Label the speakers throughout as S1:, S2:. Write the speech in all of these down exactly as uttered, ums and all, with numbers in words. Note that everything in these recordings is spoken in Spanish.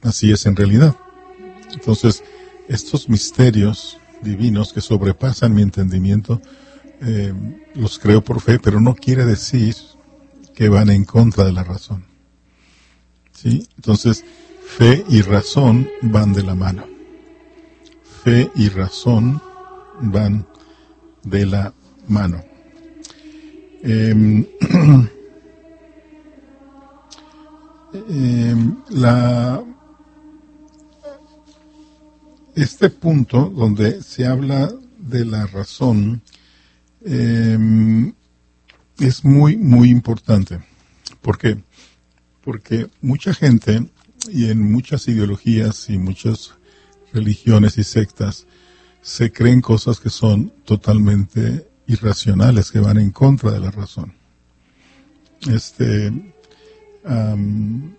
S1: así es en realidad. Entonces, estos misterios divinos que sobrepasan mi entendimiento, eh, los creo por fe, pero no quiere decir que van en contra de la razón. ¿Sí? Entonces, fe y razón van de la mano. Fe y razón van de la mano. Eh, eh, la, este punto donde se habla de la razón eh, es muy, muy importante. ¿Por qué? Porque mucha gente, y en muchas ideologías y muchas religiones y sectas, se creen cosas que son totalmente irracionales, que van en contra de la razón. Este, um,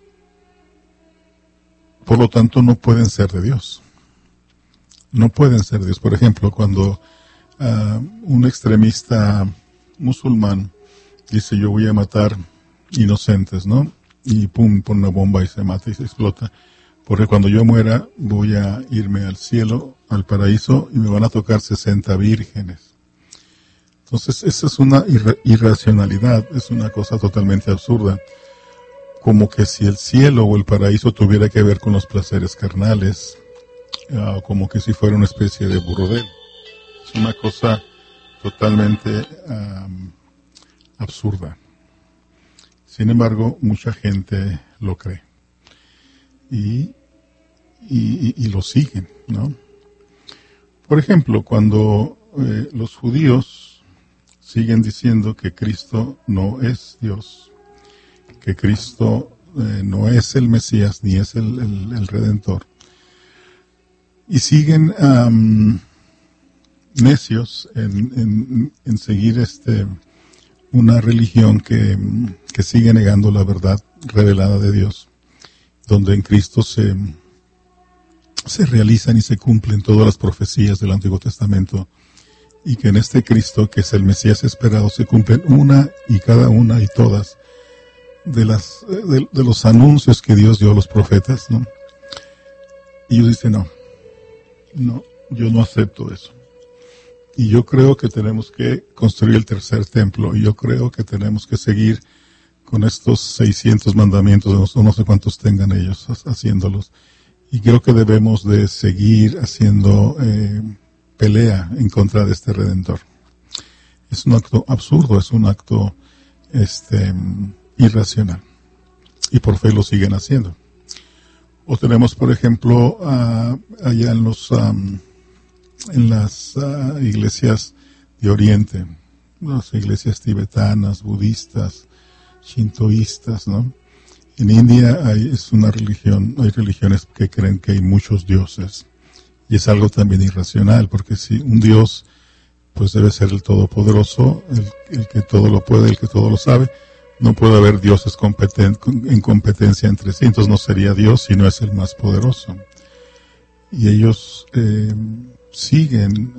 S1: por lo tanto, no pueden ser de Dios. No pueden ser de Dios. Por ejemplo, cuando uh, un extremista musulmán dice, yo voy a matar inocentes, ¿no? Y pum, pone una bomba y se mata y se explota. Porque cuando yo muera voy a irme al cielo, al paraíso, y me van a tocar sesenta vírgenes. Entonces, esa es una irra- irracionalidad, es una cosa totalmente absurda. Como que si el cielo o el paraíso tuviera que ver con los placeres carnales, uh, como que si fuera una especie de burdel. Es una cosa totalmente um, absurda. Sin embargo, mucha gente lo cree. Y, y, y lo siguen, ¿no? Por ejemplo, cuando eh, los judíos siguen diciendo que Cristo no es Dios, que Cristo eh, no es el Mesías ni es el, el, el Redentor, y siguen um, necios en, en, en seguir este una religión que, que sigue negando la verdad revelada de Dios, donde en Cristo se, se realizan y se cumplen todas las profecías del Antiguo Testamento, y que en este Cristo, que es el Mesías esperado, se cumplen una y cada una y todas de las de, de los anuncios que Dios dio a los profetas, ¿no? Y ellos dicen, no, no, yo no acepto eso. Y yo creo que tenemos que construir el tercer templo, y yo creo que tenemos que seguir con estos seiscientos mandamientos, no sé cuántos tengan ellos haciéndolos. Y creo que debemos de seguir haciendo eh, pelea en contra de este Redentor. Es un acto absurdo, es un acto este, irracional. Y por fe lo siguen haciendo. O tenemos, por ejemplo, uh, allá en los um, en las uh, iglesias de Oriente, las iglesias tibetanas, budistas, shintoístas, ¿no? En India hay, es una religión, hay religiones que creen que hay muchos dioses, y es algo también irracional, porque si un dios, pues debe ser el todopoderoso, el, el que todo lo puede, el que todo lo sabe. No puede haber dioses competen, en competencia entre sí, entonces no sería Dios si no es el más poderoso. Y ellos eh, siguen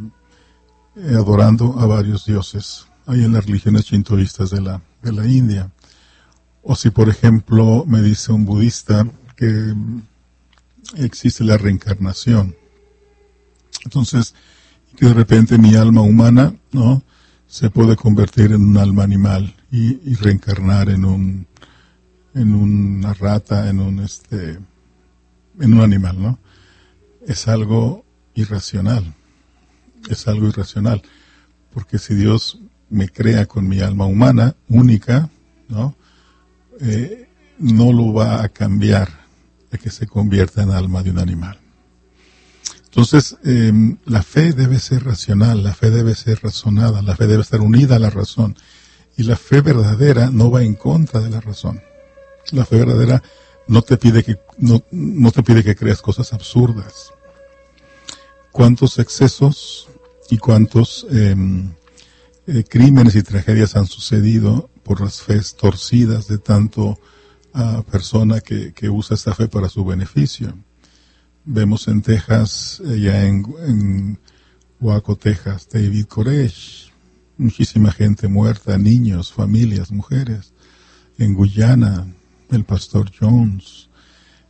S1: eh, adorando a varios dioses, hay en las religiones shintoístas de la, de la India. O si, por ejemplo, me dice un budista que existe la reencarnación. Entonces, que de repente mi alma humana, ¿no?, se puede convertir en un alma animal y, y reencarnar en un, en una rata, en un este, en un animal, ¿no? Es algo irracional. Es algo irracional. Porque si Dios me crea con mi alma humana, única, ¿no?, Eh, no lo va a cambiar a que se convierta en alma de un animal. Entonces, eh, la fe debe ser racional, la fe debe ser razonada, la fe debe estar unida a la razón. Y la fe verdadera no va en contra de la razón. La fe verdadera no te pide que, no, no te pide que creas cosas absurdas. ¿Cuántos excesos y cuántos eh, eh, crímenes y tragedias han sucedido por las fe torcidas de tanto uh, persona que, que usa esta fe para su beneficio? Vemos en Texas, ya en, en Waco, Texas, David Koresh, muchísima gente muerta, niños, familias, mujeres. En Guyana, el pastor Jones.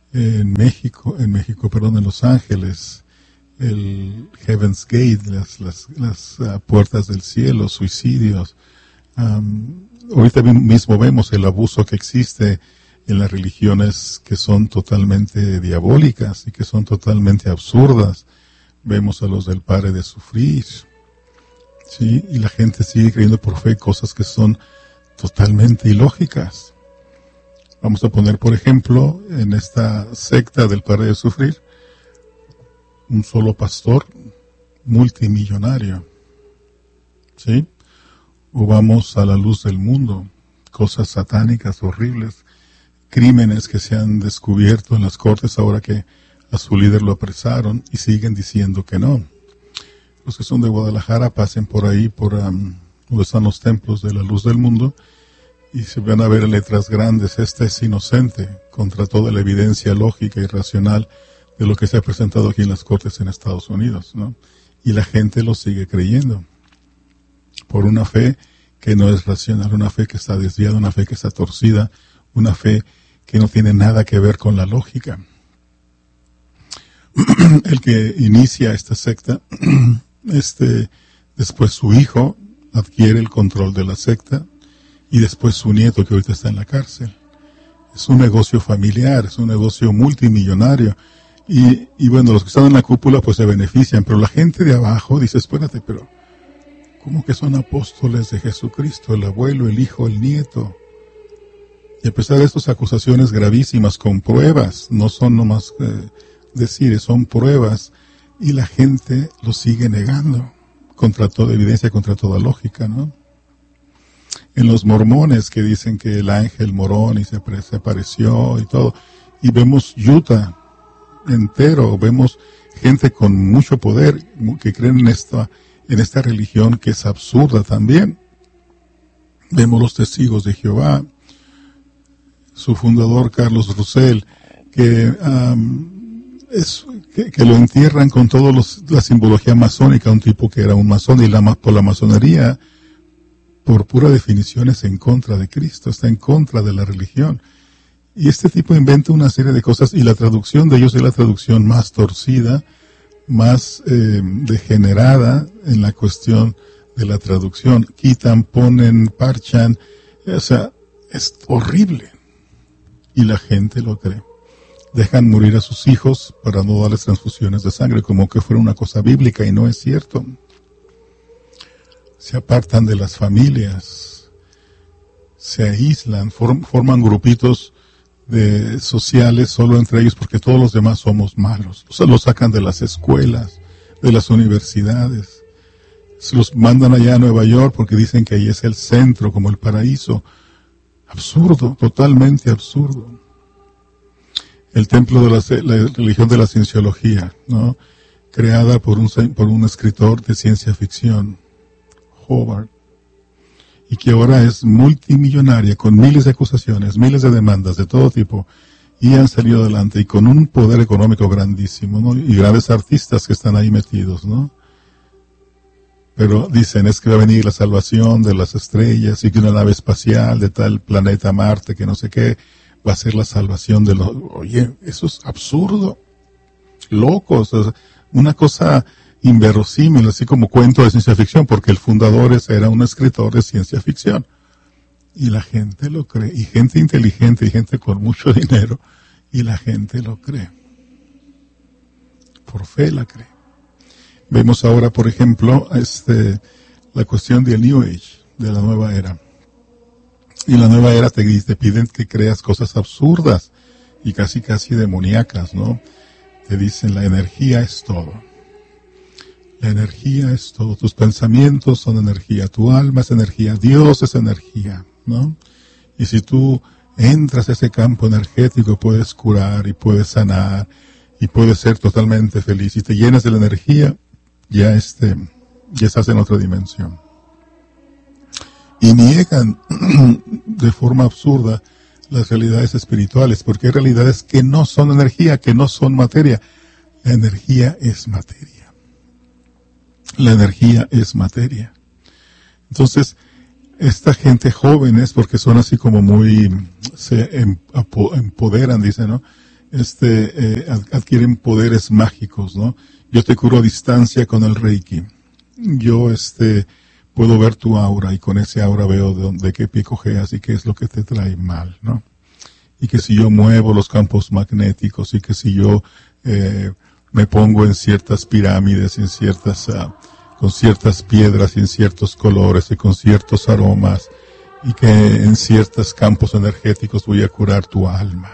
S1: en México, en México, perdón, en Los Ángeles, el Heaven's Gate, las, las, las uh, puertas del cielo, suicidios. Um, ahorita mismo vemos el abuso que existe en las religiones que son totalmente diabólicas y que son totalmente absurdas. Vemos a los del Pare de Sufrir, ¿sí? Y la gente sigue creyendo por fe cosas que son totalmente ilógicas. Vamos a poner, por ejemplo, en esta secta del Pare de Sufrir, un solo pastor multimillonario, ¿sí? O vamos a la luz del mundo, cosas satánicas horribles, crímenes que se han descubierto en las cortes ahora que a su líder lo apresaron y siguen diciendo que no. Los que son de Guadalajara pasen por ahí, por um, donde están los templos de la luz del mundo, y se van a ver en letras grandes: este es inocente, contra toda la evidencia lógica y racional de lo que se ha presentado aquí en las cortes en Estados Unidos, ¿no? Y la gente lo sigue creyendo, por una fe que no es racional, una fe que está desviada, una fe que está torcida, una fe que no tiene nada que ver con la lógica. El que inicia esta secta, este, después su hijo adquiere el control de la secta, y después su nieto, que ahorita está en la cárcel. Es un negocio familiar, es un negocio multimillonario, y, y bueno, los que están en la cúpula pues se benefician, pero la gente de abajo dice: espérate, pero ¿cómo que son apóstoles de Jesucristo? El abuelo, el hijo, el nieto. Y a pesar de estas acusaciones gravísimas, con pruebas, no son nomás eh, decir, son pruebas, y la gente lo sigue negando, contra toda evidencia, contra toda lógica, ¿no? En los mormones, que dicen que el ángel morón y se, se apareció y todo, y vemos Utah entero, vemos gente con mucho poder que creen en esta, en esta religión que es absurda también. Vemos los testigos de Jehová, su fundador Carlos Russell, que, um, es, que, que lo entierran con toda la simbología masónica, un tipo que era un masón, y la, por la masonería, por pura definición, es en contra de Cristo, está en contra de la religión. Y este tipo inventa una serie de cosas, y la traducción de ellos es la traducción más torcida, más eh, degenerada en la cuestión de la traducción. Quitan, ponen, parchan, o sea, es horrible. Y la gente lo cree. Dejan morir a sus hijos para no darles transfusiones de sangre, como que fuera una cosa bíblica, y no es cierto. Se apartan de las familias, se aíslan, form, forman grupitos de sociales solo entre ellos, porque todos los demás somos malos. O sea, los sacan de las escuelas, de las universidades, se los mandan allá a Nueva York porque dicen que ahí es el centro, como el paraíso. Absurdo, totalmente absurdo. El templo de la, la religión de la cienciología, ¿no? Creada por un, por un escritor de ciencia ficción, Howard, y que ahora es multimillonaria, con miles de acusaciones, miles de demandas de todo tipo, y han salido adelante, y con un poder económico grandísimo, ¿no? Y grandes artistas que están ahí metidos, ¿no? Pero dicen, es que va a venir la salvación de las estrellas, y que una nave espacial de tal planeta Marte, que no sé qué, va a ser la salvación de los... Oye, eso es absurdo, locos, o sea, una cosa inverosímil, así como cuento de ciencia ficción, porque el fundador era un escritor de ciencia ficción. Y la gente lo cree, y gente inteligente, y gente con mucho dinero, y la gente lo cree. Por fe la cree. Vemos ahora, por ejemplo, este, la cuestión del New Age, de la nueva era. Y la nueva era te, te piden que creas cosas absurdas, y casi casi demoníacas, ¿no? Te dicen, la energía es todo. La energía es todo, tus pensamientos son energía, tu alma es energía, Dios es energía, ¿no? Y si tú entras a ese campo energético, puedes curar y puedes sanar y puedes ser totalmente feliz. Y te llenas de la energía, ya, este, ya estás en otra dimensión. Y niegan de forma absurda las realidades espirituales, porque hay realidades que no son energía, que no son materia. La energía es materia. La energía es materia. Entonces, esta gente joven es porque son así como muy, se empoderan, dice, ¿no? este, eh, adquieren poderes mágicos, ¿no? Yo te curo a distancia con el Reiki. Yo, este, puedo ver tu aura y con ese aura veo de, de qué pie cojeas y qué es lo que te trae mal, ¿no? Y que si yo muevo los campos magnéticos y que si yo eh, me pongo en ciertas pirámides, en ciertas, uh, con ciertas piedras y en ciertos colores y con ciertos aromas y que en ciertos campos energéticos voy a curar tu alma.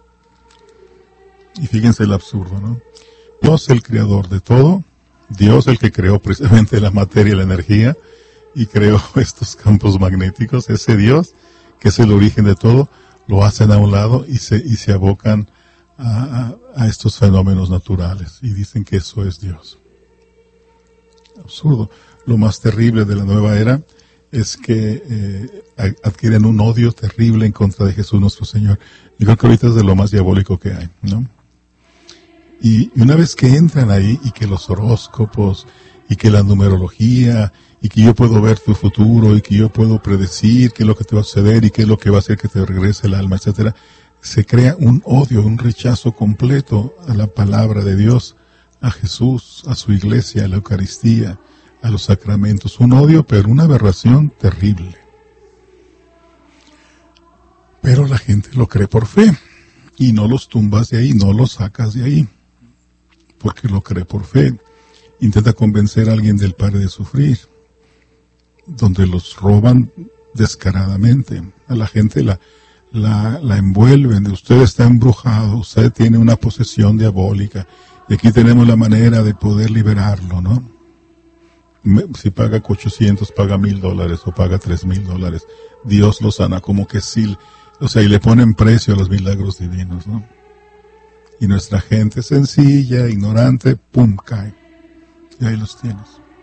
S1: Y fíjense el absurdo, ¿no? Dios, el creador de todo, Dios, el que creó precisamente la materia y la energía y creó estos campos magnéticos, ese Dios, que es el origen de todo, lo hacen a un lado y se, y se abocan a, a, a estos fenómenos naturales y dicen que eso es Dios. Absurdo. Lo más terrible de la nueva era es que eh, adquieren un odio terrible en contra de Jesús nuestro Señor. Yo creo que ahorita es de lo más diabólico que hay, ¿no? Y, y una vez que entran ahí y que los horóscopos y que la numerología y que yo puedo ver tu futuro y que yo puedo predecir qué es lo que te va a suceder y qué es lo que va a hacer que te regrese el alma, etcétera, se crea un odio, un rechazo completo a la palabra de Dios, a Jesús, a su iglesia, a la Eucaristía, a los sacramentos. Un odio, pero una aberración terrible. Pero la gente lo cree por fe y no los tumbas de ahí, no los sacas de ahí, porque lo cree por fe. Intenta convencer a alguien del pare de sufrir, donde los roban descaradamente. A la gente la, la, la envuelven, de usted está embrujado, usted tiene una posesión diabólica, y aquí tenemos la manera de poder liberarlo, ¿no? Si paga ochocientos, paga mil dólares o paga tres mil dólares, Dios lo sana, como que sí, o sea, y le ponen precio a los milagros divinos, ¿no? Y nuestra gente sencilla, ignorante, pum, cae. Y ahí los tienes.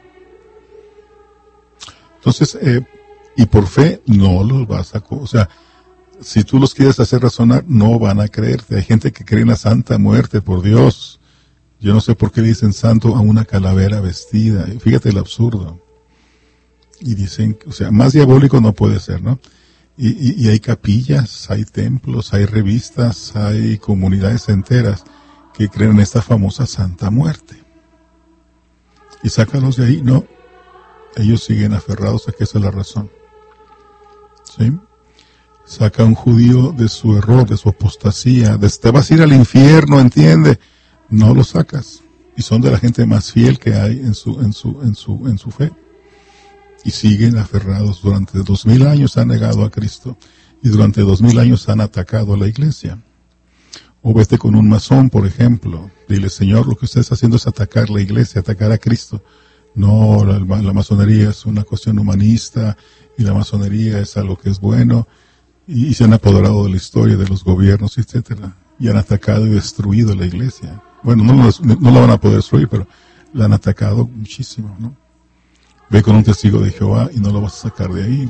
S1: Entonces, eh, y por fe no los vas a, o sea, si tú los quieres hacer razonar, no van a creerte. Hay gente que cree en la santa muerte, por Dios. Yo no sé por qué dicen santo a una calavera vestida. Fíjate el absurdo. Y dicen, o sea, más diabólico no puede ser, ¿no? Y, y, y hay capillas, hay templos, hay revistas, hay comunidades enteras que creen en esta famosa Santa Muerte. Y sácalos de ahí, no. Ellos siguen aferrados a que esa es la razón. ¿Sí? Saca a un judío de su error, de su apostasía, de te vas a ir al infierno, ¿entiende? No lo sacas. Y son de la gente más fiel que hay en su, en su, en su, en su fe. Y siguen aferrados. Durante dos mil años han negado a Cristo. Y durante dos mil años han atacado a la iglesia. O vete con un masón, por ejemplo. Dile, Señor, lo que usted está haciendo es atacar la iglesia, atacar a Cristo. No, la, la masonería es una cuestión humanista. Y la masonería es algo que es bueno. Y, y se han apoderado de la historia, de los gobiernos, etcétera. Y han atacado y destruido la iglesia. Bueno, no, no, no la van a poder destruir, pero la han atacado muchísimo, ¿no? Ve con un testigo de Jehová y no lo vas a sacar de ahí.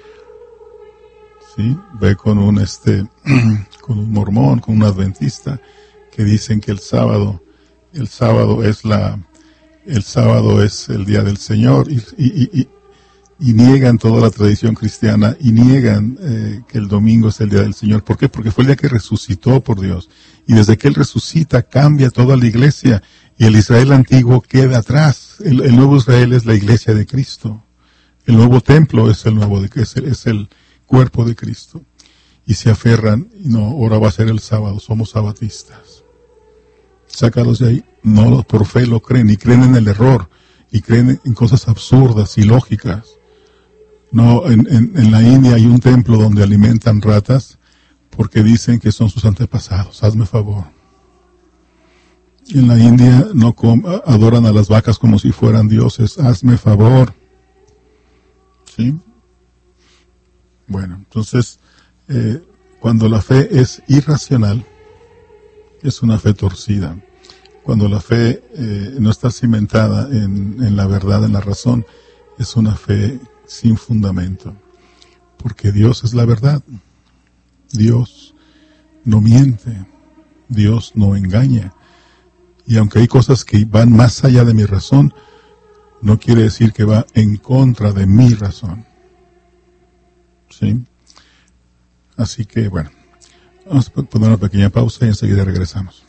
S1: ¿Sí? Ve con un este, con un mormón, con un adventista, que dicen que el sábado, el sábado es la, el sábado es el día del Señor, y, y, y, y niegan toda la tradición cristiana, y niegan eh, que el domingo es el día del Señor. ¿Por qué? Porque fue el día que resucitó por Dios. Y desde que Él resucita, cambia toda la iglesia, y el Israel antiguo queda atrás. El, el nuevo Israel es la iglesia de Cristo. El nuevo templo es el nuevo, de, es el, es el cuerpo de Cristo. Y se aferran, y no, ahora va a ser el sábado, somos sabatistas. Sácalos de ahí. No, por fe lo creen, y creen en el error, y creen en cosas absurdas y lógicas. No, en, en, en la India hay un templo donde alimentan ratas, porque dicen que son sus antepasados. Hazme favor. En la India no com- adoran a las vacas como si fueran dioses. Hazme favor. ¿Sí? Bueno, entonces, eh, cuando la fe es irracional, es una fe torcida. Cuando la fe eh, no está cimentada en, en la verdad, en la razón, es una fe sin fundamento. Porque Dios es la verdad. Dios no miente. Dios no engaña. Y aunque hay cosas que van más allá de mi razón, no quiere decir que va en contra de mi razón. ¿Sí? Así que, bueno, Vamos a poner una pequeña pausa y enseguida regresamos.